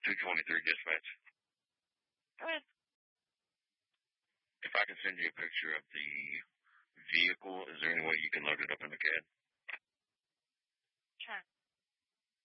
223 dispatch. Go ahead. If I can send you a picture of the vehicle, is there any way you can load it up in the